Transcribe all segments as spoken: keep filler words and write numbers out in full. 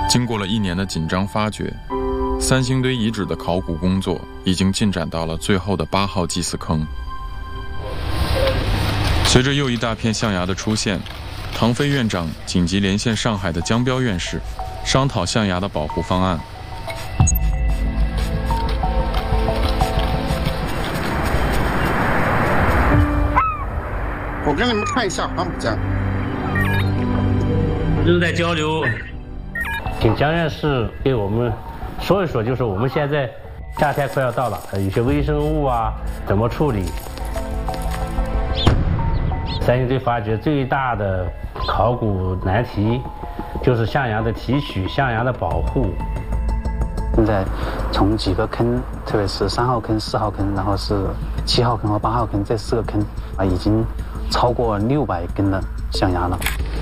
经过了一年的紧张发掘，三星堆遗址的考古工作已经进展到了最后的八号祭祀坑。随着又一大片象牙的出现，唐飞院长紧急连线上海的江彪院士，商讨象牙的保护方案。 我给你们看一下航母架， 就是在交流， 请江院士给我们说一说，就是我们现在夏天快要到了，有些微生物啊怎么处理？三星堆发掘最大的考古难题就是象牙的提取、象牙的保护。 现在从几个坑，特别是三号坑、四号坑，然后是七号坑和八号坑这四个坑啊，已经超过六百根的象牙了。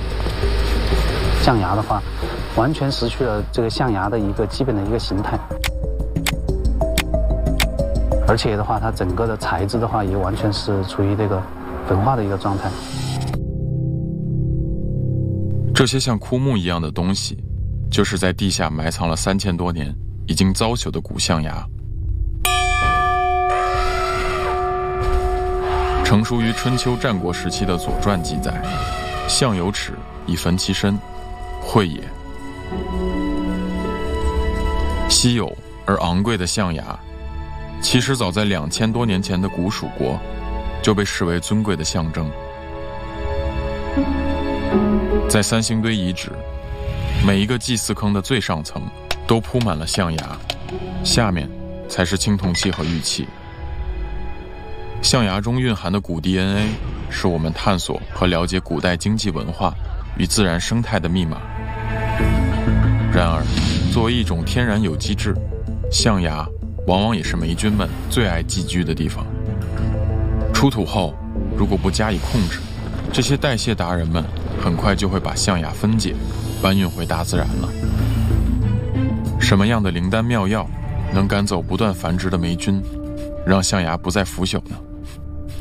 象牙的话，完全失去了这个象牙的一个基本的一个形态，而且的话，它整个的材质的话，也完全是处于这个粉化的一个状态。 这些像枯木一样的东西，就是在地下埋藏了三千多年、已经糟朽的古象牙。成书于春秋战国时期的《左传》记载：“象有齿，以焚其身，秽也。”稀有而昂贵的象牙，其实早在两千多年前的古蜀国就被视为尊贵的象征。在三星堆遗址，每一个祭祀坑的最上层都铺满了象牙，下面才是青铜器和玉器。象牙中蕴含的古 D N A 是我们探索和了解古代经济文化与自然生态的密码。然而，作为一种天然有机质，象牙往往也是霉菌们最爱寄居的地方。出土后，如果不加以控制，这些代谢达人们很快就会把象牙分解，搬运回大自然了。什么样的灵丹妙药能赶走不断繁殖的霉菌，让象牙不再腐朽呢？